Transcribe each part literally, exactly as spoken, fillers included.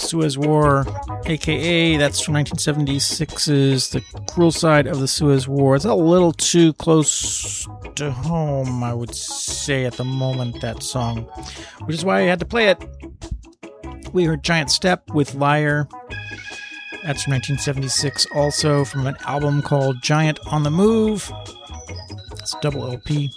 Suez War, a k a that's from nineteen seventy-six's The Cruel Side of the Suez War. It's a little too close to home, I would say, at the moment, that song, which is why I had to play it. We heard Giant Step with Liar. That's from nineteen seventy-six, also from an album called Giant on the Move. It's a double L P.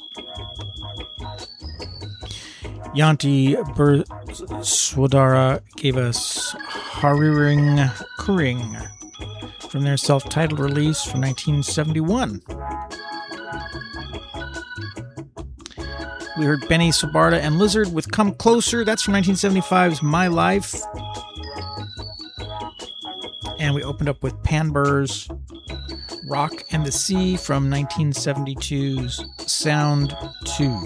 Yanti Burswadara gave us Hariring Kuring from their self-titled release from nineteen seventy-one. We heard Benny Sobarda and Lizard with Come Closer. That's from nineteen seventy-five's My Life. And we opened up with Panbur's Rock and the Sea from nineteen seventy-two's Sound two.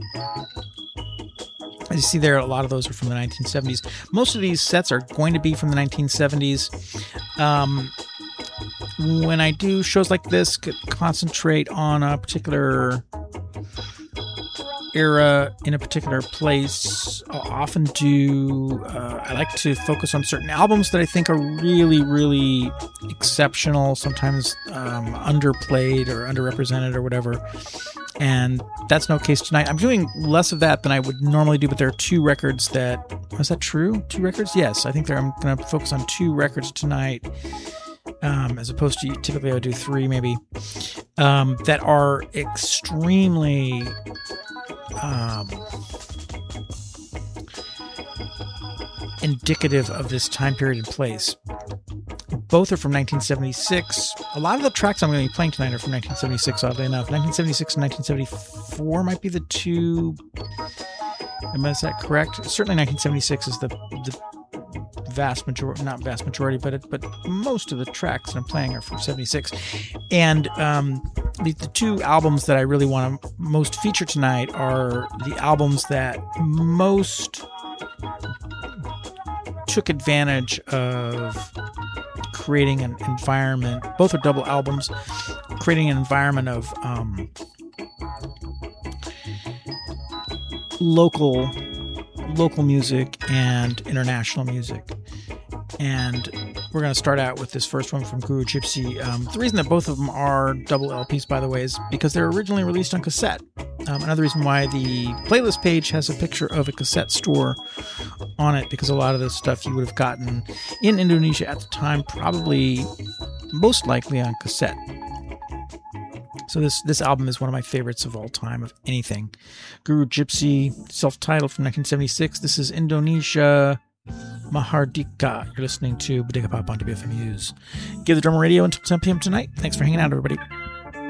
As you see there, a lot of those are from the nineteen seventies. Most of these sets are going to be from the nineteen seventies. Um, when I do shows like this, concentrate on a particular era in a particular place. I'll often do, uh, I like to focus on certain albums that I think are really, really exceptional, sometimes um, underplayed or underrepresented or whatever. And that's no case tonight. I'm doing less of that than I would normally do, but there are two records that... Was that true? Two records? Yes, I think there, I'm going to focus on two records tonight, um, as opposed to typically I would do three maybe, um, that are extremely... Um, indicative of this time period and place. Both are from nineteen seventy-six. A lot of the tracks I'm going to be playing tonight are from nineteen seventy-six, oddly enough. nineteen seventy-six and nineteen seventy-four might be the two. Is that correct? Certainly nineteen seventy-six is the the vast majority, not vast majority, but it, but most of the tracks that I'm playing are from seventy-six. And um, the, the two albums that I really want to most feature tonight are the albums that most took advantage of creating an environment. Both are double albums, creating an environment of um, local local music and international music. And we're going to start out with this first one from Guru Gypsy. Um, the reason that both of them are double L Ps, by the way, is because they're originally released on cassette. Um, another reason why the playlist page has a picture of a cassette store on it, because a lot of this stuff you would have gotten in Indonesia at the time, probably most likely on cassette. So this, this album is one of my favorites of all time, of anything. Guru Gypsy, self-titled from nineteen seventy-six. This is Indonesia Mahardika. You're listening to Bodega Pop on W F M U's Give the Drummer Radio until ten p.m. tonight. Thanks for hanging out, everybody.